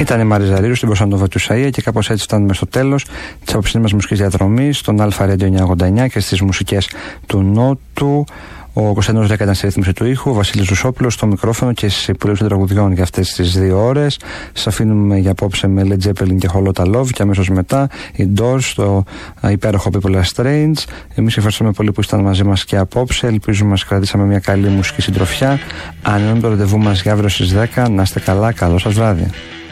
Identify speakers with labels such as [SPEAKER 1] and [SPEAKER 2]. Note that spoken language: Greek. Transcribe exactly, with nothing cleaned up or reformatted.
[SPEAKER 1] Ήταν η Μαρίζα Ρήρου στην Μποσανόβα του Σαΐα και κάπως έτσι φτάνουμε στο τέλος της απόψινής μας μουσικής διαδρομής στον Αλφα Radio εννιακόσια ογδόντα εννιά και στις μουσικές του Νότου. Ο Κωνσταντίνος Ρέκα ήταν στη ρύθμιση του ήχου, ο Βασίλης Ζουσόπουλος στο μικρόφωνο και στις επιλογές των τραγουδιών για αυτές τις δύο ώρες. Σας αφήνουμε για απόψε με Led Zeppelin και Holota Love και αμέσως μετά οι Doors στο υπέροχο People Are Strange. Εμείς ευχαριστούμε πολύ που ήσταν μαζί μας και απόψε. Ελπίζουμε μας κρατήσαμε μια καλή μουσική συντροφιά. Ανανεώνουμε το ραντεβού μας για αύριο στις δέκα. Να είστε καλά, καλό σας βράδυ.